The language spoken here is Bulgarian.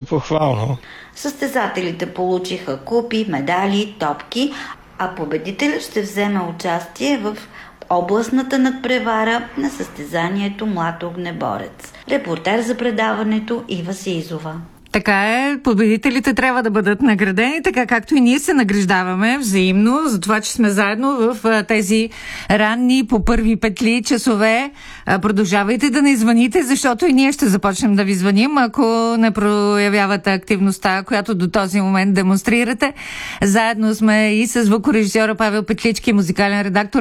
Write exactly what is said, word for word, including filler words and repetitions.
похвално. Състезателите получиха купи, медали, топки, а победителят ще вземе участие в областната надпревара на състезанието Млад огнеборец. Репортер за предаването Ива Сизова. Така е, победителите трябва да бъдат наградени, така както и ние се награждаваме взаимно, за това, че сме заедно в тези ранни по първи петли часове. Продължавайте да не звъните, защото и ние ще започнем да ви звъним, ако не проявявате активността, която до този момент демонстрирате. Заедно сме и с звукорежисьора Павел Петлички, музикален редактор